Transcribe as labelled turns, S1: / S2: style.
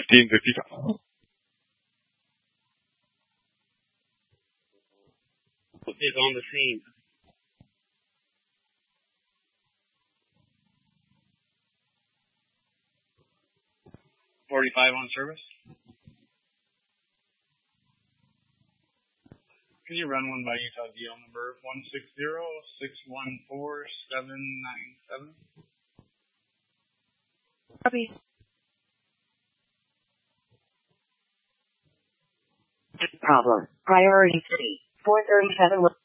S1: 1555.
S2: Is on the scene. $45 on service. Can you run one by Utah DL number 160-614-797?
S3: Copy. Problem. Priority city. 437.